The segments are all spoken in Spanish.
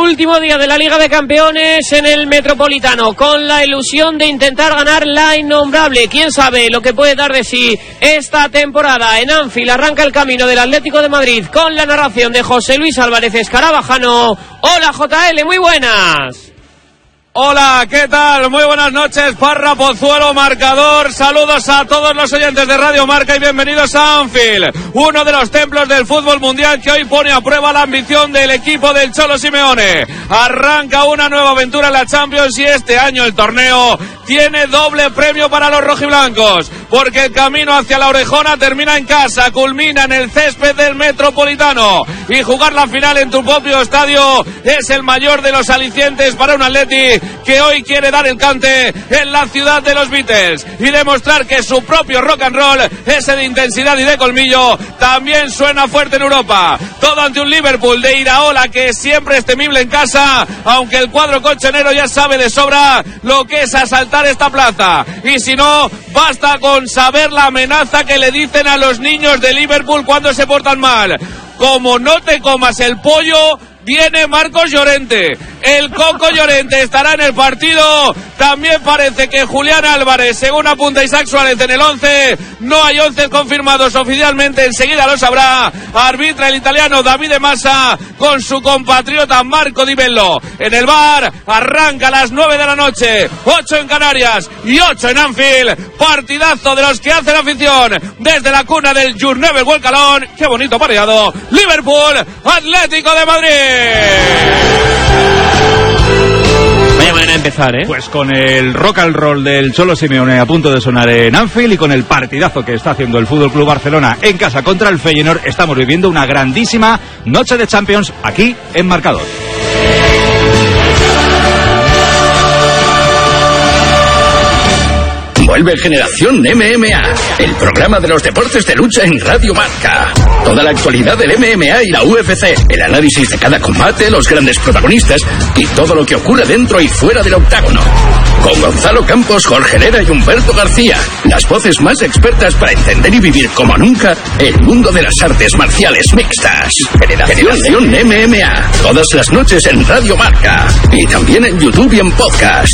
Último día de la Liga de Campeones en el Metropolitano, con la ilusión de intentar ganar la innombrable. Quién sabe lo que puede dar de sí esta temporada. En Anfield arranca el camino del Atlético de Madrid con la narración de José Luis Álvarez Escarabajano. Hola JL, muy buenas. Hola, ¿qué tal? Muy buenas noches, Parra Pozuelo, marcador. Saludos a todos los oyentes de Radio Marca y bienvenidos a Anfield, uno de los templos del fútbol mundial que hoy pone a prueba la ambición del equipo del Cholo Simeone. Arranca una nueva aventura en la Champions y este año el torneo tiene doble premio para los rojiblancos, porque el camino hacia la Orejona termina en casa, culmina en el césped del Metropolitano, y jugar la final en tu propio estadio es el mayor de los alicientes para un Atleti que hoy quiere dar el cante en la ciudad de los Beatles y demostrar que su propio rock and roll, ese de intensidad y de colmillo, también suena fuerte en Europa. Todo ante un Liverpool de Iraola que siempre es temible en casa, aunque el cuadro colchonero ya sabe de sobra lo que es asaltar esta plaza, y si no, basta con saber la amenaza que le dicen a los niños de Liverpool cuando se portan mal. Como no te comas el pollo, viene Marcos Llorente. El Coco Llorente estará en el partido. También parece que Julián Álvarez, según apunta Isaac Suárez en el 11. No hay 11 confirmados oficialmente, enseguida lo sabrá. Arbitra el italiano Davide Massa con su compatriota Marco Di Bello. En el VAR arranca a las 9 de la noche, 8 en Canarias y 8 en Anfield. Partidazo de los que hacen afición desde la cuna del Journebel Volcalón. Qué bonito pareado. Liverpool, Atlético de Madrid. Vaya manera de empezar, ¿eh? Pues con el rock and roll del Cholo Simeone a punto de sonar en Anfield y con el partidazo que está haciendo el Fútbol Club Barcelona en casa contra el Feyenoord, estamos viviendo una grandísima noche de Champions aquí en Marcador. Vuelve Generación MMA, el programa de los deportes de lucha en Radio Marca. Toda la actualidad del MMA y la UFC, el análisis de cada combate, los grandes protagonistas y todo lo que ocurre dentro y fuera del octágono. Con Gonzalo Campos, Jorge Herrera y Humberto García, las voces más expertas para entender y vivir como nunca el mundo de las artes marciales mixtas. Generación MMA, todas las noches en Radio Marca y también en YouTube y en podcast.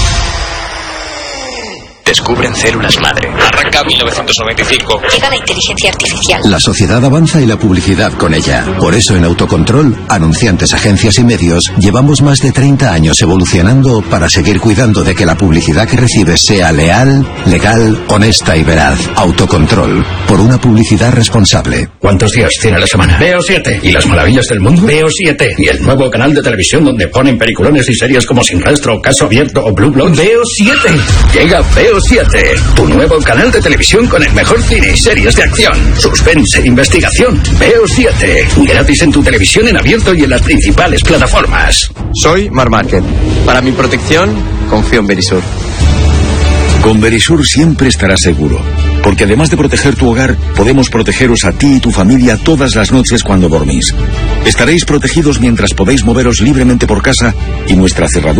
Descubren células madre. Arranca 1995. Llega la inteligencia artificial. La sociedad avanza y la publicidad con ella. Por eso en Autocontrol, anunciantes, agencias y medios, llevamos más de 30 años evolucionando para seguir cuidando de que la publicidad que recibes sea leal, legal, honesta y veraz. Autocontrol, por una publicidad responsable. ¿Cuántos días tiene la semana? Veo 7. ¿Y las maravillas del mundo? Veo 7. ¿Y el nuevo canal de televisión donde ponen peliculones y series como Sin Rastro, Caso Abierto o Blue Bloods? Veo 7. Llega Veo 7, tu nuevo canal de televisión con el mejor cine y series de acción, suspense e investigación. Veo 7, gratis en tu televisión en abierto y en las principales plataformas. Soy Marc Márquez. Para mi protección, confío en Verisur. Con Verisur siempre estarás seguro, porque además de proteger tu hogar, podemos protegeros a ti y tu familia todas las noches cuando dormís. Estaréis protegidos mientras podéis moveros libremente por casa y nuestra cerradura